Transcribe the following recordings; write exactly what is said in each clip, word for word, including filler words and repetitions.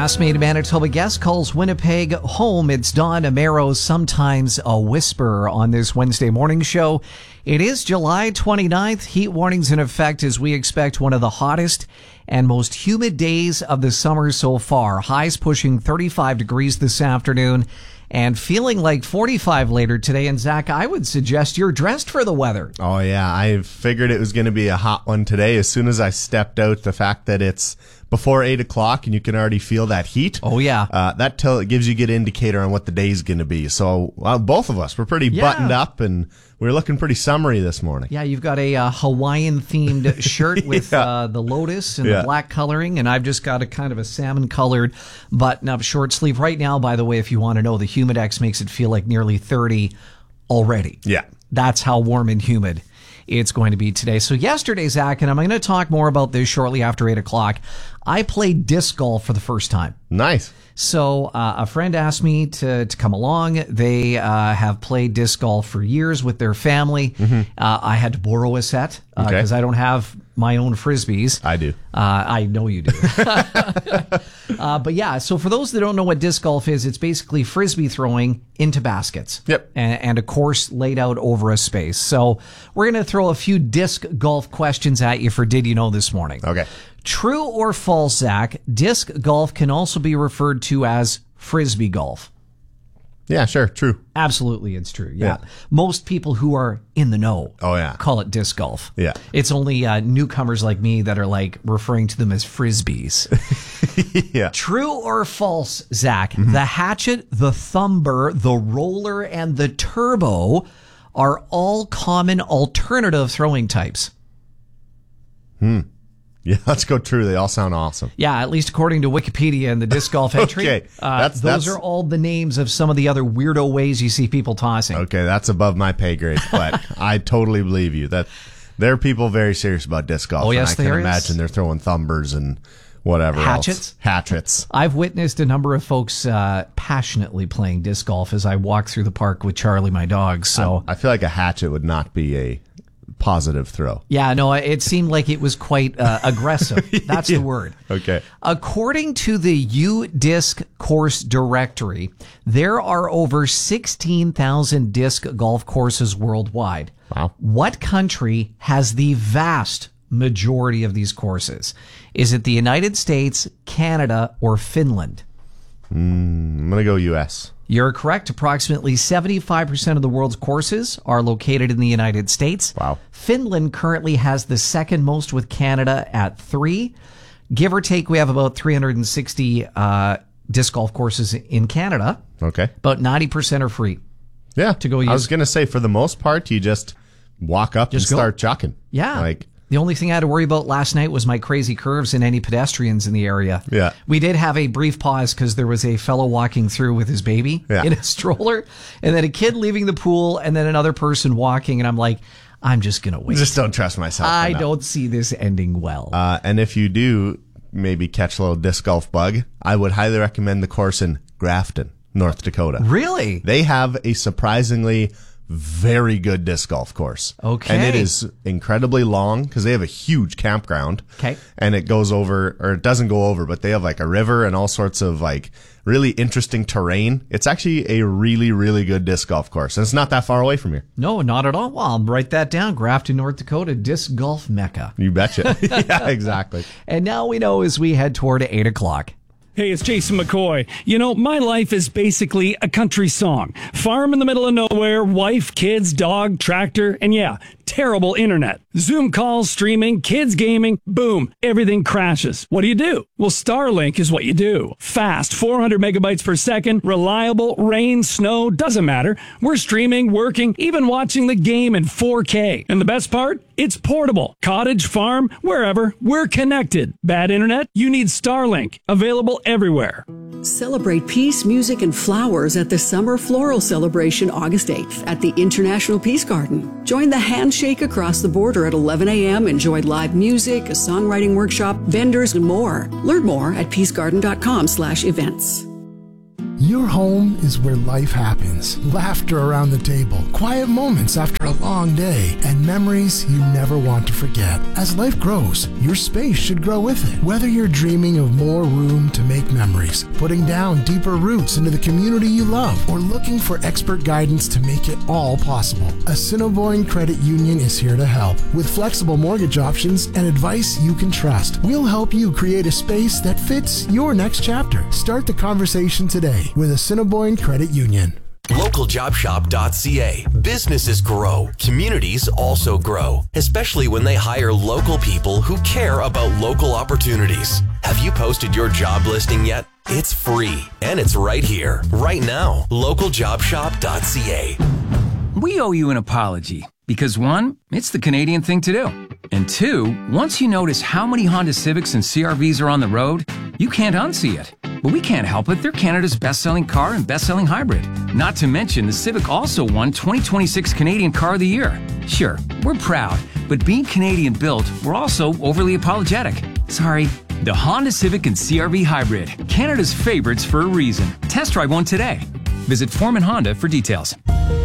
Fast made Manitoba guest calls Winnipeg home. It's Dawn Amero's Sometimes a Whisper on this Wednesday morning show. It is July twenty-ninth. Heat warnings in effect as we expect one of the hottest and most humid days of the summer so far. Highs pushing thirty-five degrees this afternoon and feeling like forty-five later today. And Zach, I would suggest you're dressed for the weather. Oh, yeah. I figured it was going to be a hot one today. As soon as I stepped out, the fact that it's before eight o'clock and you can already feel that heat. Oh, yeah. Uh, that tell, it gives you a good indicator on what the day's going to be. So well, both of us, we're pretty Yeah. buttoned up and we're looking pretty summery this morning. Yeah, you've got a uh, Hawaiian-themed shirt with Yeah. uh, the lotus and Yeah. the black coloring, and I've just got a kind of a salmon-colored button-up short sleeve. Right now, by the way, if you want to know, the Humidex makes it feel like nearly thirty already. Yeah. That's how warm and humid it's going to be today. So yesterday, Zach, and I'm going to talk more about this shortly after eight o'clock, I played disc golf for the first time. Nice. So uh, a friend asked me to, to come along. They uh, have played disc golf for years with their family. Mm-hmm. Uh, I had to borrow a set because uh, Okay. I don't have my own Frisbees. I do. Uh, I know you do. uh, but yeah, so for those that don't know what disc golf is, it's basically Frisbee throwing into baskets. Yep. And, and a course laid out over a space. So we're going to throw a few disc golf questions at you for Did You Know this morning. Okay. True or false, Zach, disc golf can also be referred to as Frisbee golf. Yeah, sure. True. Absolutely, it's true. Yeah. Yeah. Most people who are in the know Oh, yeah. call it disc golf. Yeah. It's only uh, newcomers like me that are like referring to them as Frisbees. Yeah. True or false, Zach, mm-hmm. the hatchet, the thumber, the roller, and the turbo are all common alternative throwing types. Hmm. Yeah, let's go true. They all sound awesome. Yeah, at least according to Wikipedia and the disc golf entry. Okay, uh, that's- those that's- are all the names of some of the other weirdo ways you see people tossing. Okay, that's above my pay grade, but I totally believe you. That there are people very serious about disc golf. Oh, yes, and I can there is. imagine they're throwing thumbers and whatever Hatchets? else. Hatchets. I've witnessed a number of folks uh, passionately playing disc golf as I walk through the park with Charlie, my dog. So I feel like a hatchet would not be a positive throw. yeah, no, it seemed like it was quite uh, aggressive. That's the word. Okay. According to the U-Disc course directory, there are over sixteen thousand disc golf courses worldwide. Wow. What country has the vast majority of these courses? Is it the United States, Canada, or Finland? Mm, I'm going to go U S. You're correct. Approximately seventy-five percent of the world's courses are located in the United States. Wow. Finland currently has the second most, with Canada at three. Give or take, we have about three hundred sixty uh, disc golf courses in Canada. Okay. About ninety percent are free. Yeah. To go I use- was going to say, for the most part, you just walk up Just and go. start chucking. Yeah. Like, The only thing I had to worry about last night was my crazy curves and any pedestrians in the area. Yeah. We did have a brief pause because there was a fellow walking through with his baby Yeah. in a stroller, and then a kid leaving the pool, and then another person walking, and I'm like, I'm just going to wait. just don't trust myself. I enough. don't see this ending well. Uh, and if you do maybe catch a little disc golf bug, I would highly recommend the course in Grafton, North Dakota. Really? They have a surprisingly very good disc golf course. Okay. And it is incredibly long because they have a huge campground. Okay. And it goes over, or it doesn't go over, but they have like a river and all sorts of like really interesting terrain. It's actually a really, really good disc golf course. And it's not that far away from here. No, not at all. Well, I'll write that down. Grafton, North Dakota, disc golf mecca. You betcha. Yeah, exactly. And now we know as we head toward eight o'clock. Hey, it's Jason McCoy. You know, my life is basically a country song. Farm in the middle of nowhere, wife, kids, dog, tractor, and yeah, terrible internet. Zoom calls, streaming, kids gaming, boom, everything crashes. What do you do? Well, Starlink is what you do. Fast, four hundred megabytes per second, reliable, rain, snow, doesn't matter. We're streaming, working, even watching the game in four K. And the best part? It's portable. Cottage, farm, wherever, we're connected. Bad internet? You need Starlink. Available everywhere. Celebrate peace, music, and flowers at the Summer Floral Celebration August eighth at the International Peace Garden. Join the handshake across the border at eleven a.m. Enjoy live music, a songwriting workshop, vendors, and more. Learn more at peacegarden.com slash events. Your home is where life happens. Laughter around the table, quiet moments after a long day, and memories you never want to forget. As life grows, your space should grow with it. Whether you're dreaming of more room to make memories, putting down deeper roots into the community you love, or looking for expert guidance to make it all possible, Assiniboine Credit Union is here to help. With flexible mortgage options and advice you can trust, we'll help you create a space that fits your next chapter. Start the conversation today with Assiniboine Credit Union. local job shop dot c a. Businesses grow. Communities also grow, especially when they hire local people who care about local opportunities. Have you posted your job listing yet? It's free, and it's right here, right now. local job shop dot c a. We owe you an apology because, one, it's the Canadian thing to do. And two, once you notice how many Honda Civics and C R Vs are on the road, you can't unsee it. But we can't help it. They're Canada's best-selling car and best-selling hybrid. Not to mention, the Civic also won twenty twenty-six Canadian Car of the Year. Sure, we're proud, but being Canadian-built, we're also overly apologetic. Sorry. The Honda Civic and C R V Hybrid, Canada's favorites for a reason. Test drive one today. Visit Foreman Honda for details.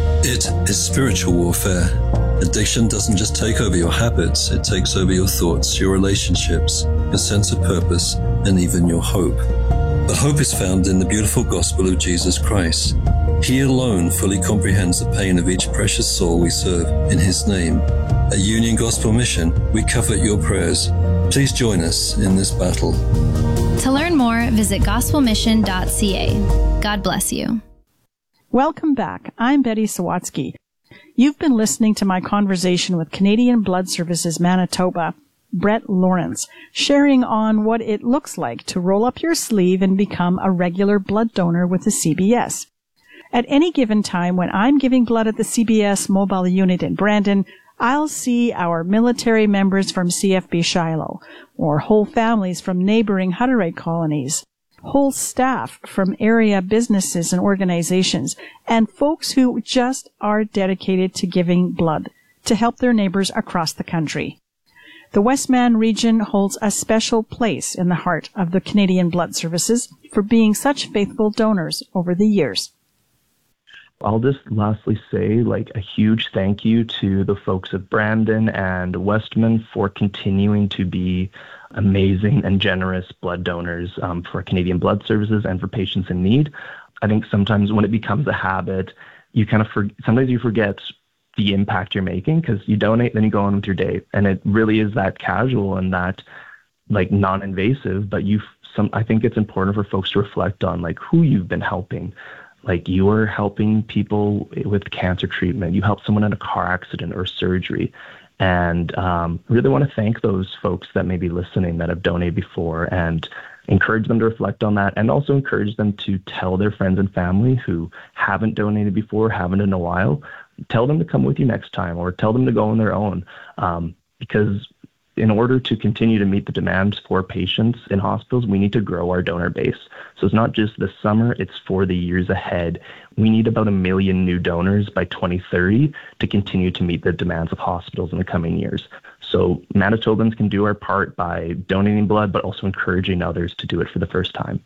It is spiritual warfare. Addiction doesn't just take over your habits, it takes over your thoughts, your relationships, your sense of purpose, and even your hope. But hope is found in the beautiful gospel of Jesus Christ. He alone fully comprehends the pain of each precious soul we serve in His name. At Union Gospel Mission, we covet your prayers. Please join us in this battle. To learn more, visit gospel mission dot c a. God bless you. Welcome back. I'm Betty Sawatsky. You've been listening to my conversation with Canadian Blood Services Manitoba, Brett Lawrence, sharing on what it looks like to roll up your sleeve and become a regular blood donor with the C B S. At any given time when I'm giving blood at the C B S mobile unit in Brandon, I'll see our military members from C F B Shiloh, or whole families from neighboring Hutterite colonies, whole staff from area businesses and organizations, and folks who just are dedicated to giving blood to help their neighbors across the country. The Westman region holds a special place in the heart of the Canadian Blood Services for being such faithful donors over the years. I'll just lastly say, like, a huge thank you to the folks of Brandon and Westman for continuing to be amazing and generous blood donors um, for Canadian Blood Services and for patients in need. I think sometimes when it becomes a habit, you kind of for, sometimes you forget the impact you're making because you donate, then you go on with your day, and it really is that casual and that like non-invasive. But you, some, I think it's important for folks to reflect on like who you've been helping. Like you are helping people with cancer treatment. You helped someone in a car accident or surgery. And um, really want to thank those folks that may be listening that have donated before and encourage them to reflect on that, and also encourage them to tell their friends and family who haven't donated before, haven't in a while, tell them to come with you next time or tell them to go on their own. Um, because in order to continue to meet the demands for patients in hospitals, we need to grow our donor base. So it's not just this summer, it's for the years ahead. We need about a million new donors by twenty thirty to continue to meet the demands of hospitals in the coming years. So Manitobans can do our part by donating blood, but also encouraging others to do it for the first time.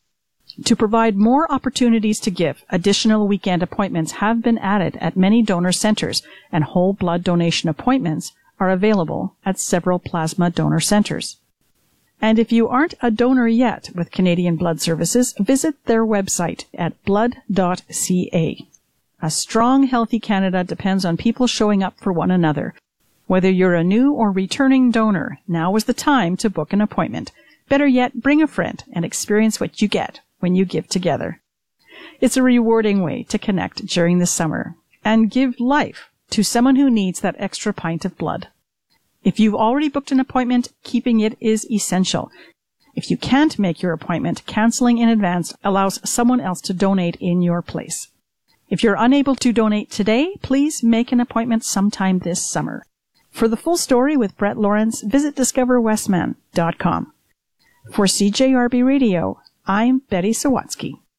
To provide more opportunities to give, additional weekend appointments have been added at many donor centers, and whole blood donation appointments are available at several plasma donor centers. And if you aren't a donor yet with Canadian Blood Services, visit their website at blood dot c a. A strong, healthy Canada depends on people showing up for one another. Whether you're a new or returning donor, now is the time to book an appointment. Better yet, bring a friend and experience what you get when you give together. It's a rewarding way to connect during the summer and give life to someone who needs that extra pint of blood. If you've already booked an appointment, keeping it is essential. If you can't make your appointment, canceling in advance allows someone else to donate in your place. If you're unable to donate today, please make an appointment sometime this summer. For the full story with Brett Lawrence, visit discover westman dot com. For C J R B Radio, I'm Betty Sawatsky.